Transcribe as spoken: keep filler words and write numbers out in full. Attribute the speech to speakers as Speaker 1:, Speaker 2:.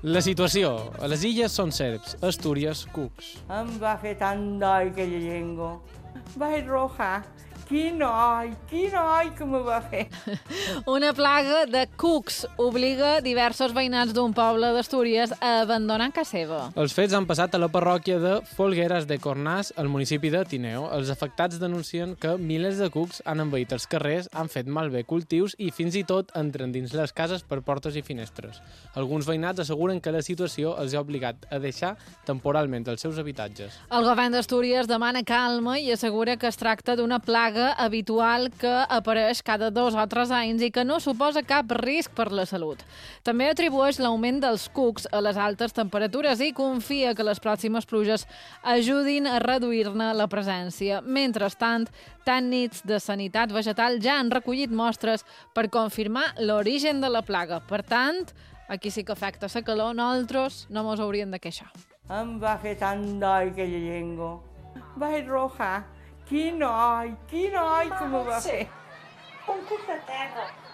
Speaker 1: La situació. A les illes són serps, a Astúries, cucs.
Speaker 2: Em va fer tant d'oi aquella llengua. Vaig rojar. Quin oi, quin oi que me va fer.
Speaker 3: Una plaga de cucs obliga diversos veïnats d'un poble d'Astúries a abandonar casa seva.
Speaker 1: Els fets han passat a la parròquia de Folgueras de Cornàs, al municipi de Tineo. Els afectats denuncien que milers de cucs han envaït els carrers, han fet malbé cultius i fins i tot entren dins les cases per portes i finestres. Alguns veïnats asseguren que la situació els ha obligat a deixar temporalment els seus habitatges.
Speaker 3: El govern d'Astúries demana calma i assegura que es tracta d'una plaga habitual que apareix cada dos o tres anys i que no suposa cap risc per la salut. També atribueix l'augment dels cucs a les altes temperatures i confia que les pròximes pluges ajudin a reduir-ne la presència. Mentrestant, tècnics de sanitat vegetal ja han recollit mostres per confirmar l'origen de la plaga. Per tant, aquí sí que afecta la calor, nosaltres no mos hauríem de queixar.
Speaker 2: Em va fer tant d'oi aquella llengua. Vaig rojar. Quin oi, quin oi que me va fer.
Speaker 4: Un cuc de terra.